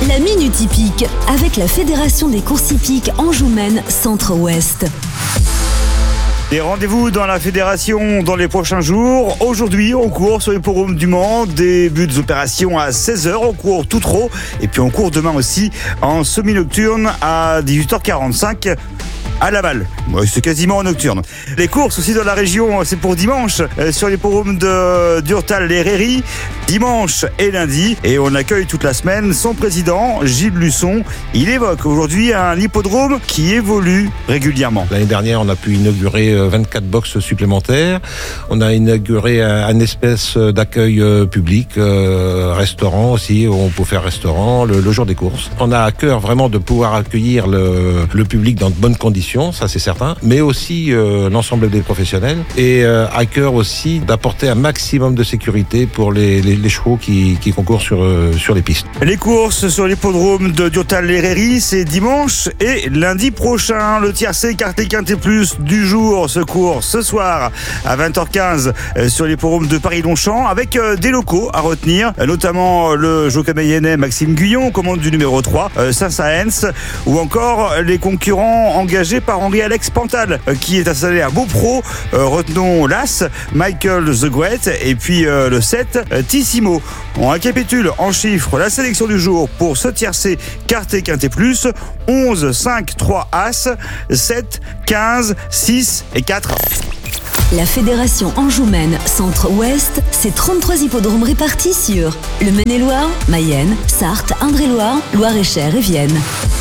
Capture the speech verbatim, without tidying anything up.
La Minute Hippique avec la Fédération des courses hippiques Anjou-Maine Centre-Ouest. Et rendez-vous dans la fédération dans les prochains jours. Aujourd'hui, on court sur l'hippodrome du Mans. Début des opérations à seize heures. On court tout trop. Et puis on court demain aussi en semi-nocturne à dix-huit heures quarante-cinq. À Laval, ouais, c'est quasiment en nocturne. Les courses aussi dans la région, c'est pour dimanche euh, sur l'hippodrome de Durtal-les-Rairies, dimanche et lundi. Et on accueille toute la semaine son président, Gilles Luçon. Il évoque aujourd'hui un hippodrome qui évolue régulièrement. L'année dernière, on a pu inaugurer vingt-quatre boxes supplémentaires. On a inauguré un, un espèce d'accueil public, euh, restaurant aussi, où on peut faire restaurant le, le jour des courses. On a à cœur vraiment de pouvoir accueillir le, le public dans de bonnes conditions. Ça c'est certain, mais aussi euh, l'ensemble des professionnels et euh, à cœur aussi d'apporter un maximum de sécurité pour les, les, les chevaux qui, qui concourent sur, euh, sur les pistes. Les courses sur l'hippodrome de Durtal-les-Rairies, c'est dimanche et lundi prochain. Le tiercé Quartet Quintet Plus du jour se court ce soir à vingt heures quinze sur l'hippodrome de Paris-Longchamp avec des locaux à retenir, notamment le jockey mayennais Maxime Guyon, commande du numéro trois, Saint-Saëns, ou encore les concurrents engagés par Henri-Alex Pantal qui est installé à Beaupro. Euh, retenons l'As, Michael The Great et puis euh, le sept, Tissimo. On récapitule en chiffres la sélection du jour pour ce tiercé Quartet Quintet Plus: onze, cinq, trois As, sept, quinze, six et quatre. La Fédération Anjou-Maine Centre-Ouest, c'est trente-trois hippodromes répartis sur le Maine-et-Loire, Mayenne, Sarthe, Indre-et-Loire, Loire-et-Cher et Vienne.